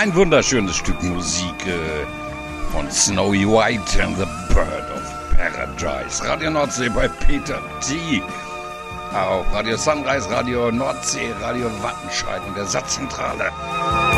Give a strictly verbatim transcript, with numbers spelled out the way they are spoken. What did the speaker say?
Ein wunderschönes Stück Musik äh, von Snowy White and the Bird of Paradise. Radio Nordsee bei Peter T. Auf Radio Sunrise, Radio Nordsee, Radio Wattenscheid und der Satzzentrale.